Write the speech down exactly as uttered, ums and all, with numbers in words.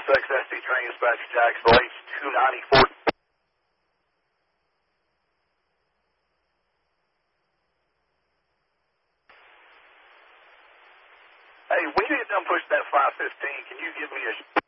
S X S D Train Dispatch Jacksonville H two ninety-four. Hey, when you get done pushing that five fifteen, can you give me a